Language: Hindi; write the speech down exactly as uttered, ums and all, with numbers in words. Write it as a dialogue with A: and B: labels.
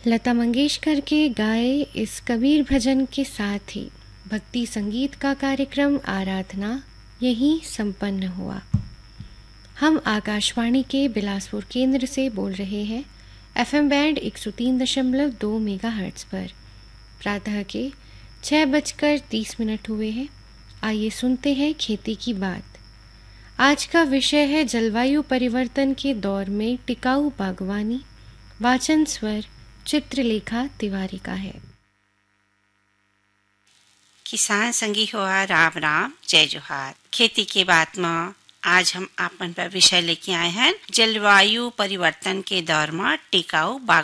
A: लता मंगेशकर के गाए इस कबीर भजन के साथ ही भक्ति संगीत का कार्यक्रम आराधना यहीं संपन्न हुआ। हम आकाशवाणी के बिलासपुर केंद्र से बोल रहे हैं एफएम बैंड एक सौ तीन दशमलव दो मेगाहर्ट्ज पर। प्रातः के छः बजकर तीस मिनट हुए हैं। आइए सुनते हैं खेती की बात। आज का विषय है जलवायु परिवर्तन के दौर में टिकाऊ बागवानी। वाचन स्वर चित्रलेखा तिवारी का है।
B: किसान संगी हुआ राम राम जय जोहार। खेती के बात में आज हम आपन पर विषय लेके आए हैं जलवायु परिवर्तन के दौर में टिकाऊ बागवानी।